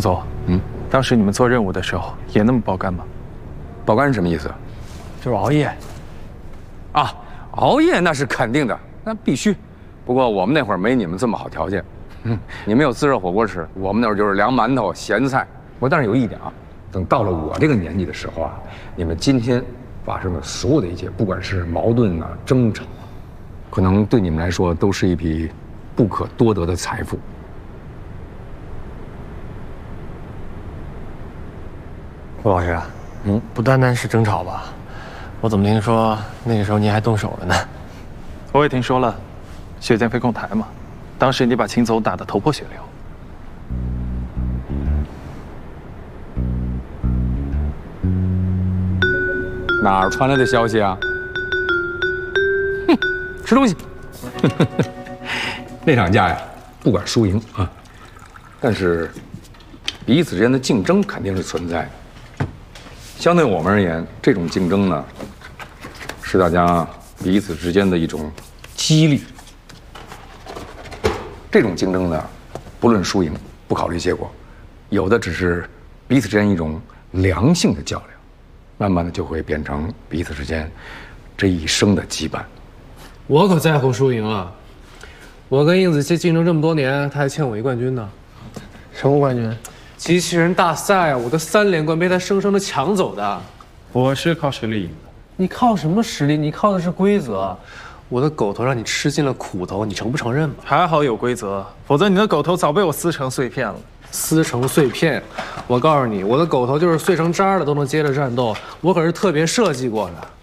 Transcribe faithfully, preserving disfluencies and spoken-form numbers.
总，嗯，当时你们做任务的时候也那么爆肝吗？ 爆肝是什么意思？ 就是熬夜。 啊，熬夜那是肯定的，那必须。不过我们那会儿没你们这么好条件，嗯，你们有自热火锅吃，我们那会儿就是凉馒头、咸菜。我但是有一点啊，等到了我这个年纪的时候啊，你们今天发生的所有的一切，不管是矛盾啊、争吵啊，可能对你们来说都是一笔不可多得的财富。 顾老师，嗯，不单单是争吵吧？我怎么听说那个时候您还动手了呢？ 我也听说了，血溅飞控台嘛，当时你把秦总打得头破血流。 哪儿传来的消息啊？哼，吃东西。那场架呀，不管输赢啊，但是彼此之间的竞争肯定是存在的。相对我们而言，这种竞争呢，是大家彼此之间的一种激励。这种竞争呢，不论输赢，不考虑结果，有的只是彼此之间一种良性的较量。慢慢的就会变成彼此之间这一生的羁绊。 我可在乎输赢啊！我跟应子期竞争这么多年，他还欠我一冠军呢。 什么冠军？ 机器人大赛，我的三连冠被他生生的抢走的。 我是靠实力赢的。 你靠什么实力？你靠的是规则。我的狗头让你吃尽了苦头，你承不承认吧？ 还好有规则，否则你的狗头早被我撕成碎片了。 撕成碎片，我告诉你，我的狗头就是碎成渣了都能接着战斗，我可是特别设计过的。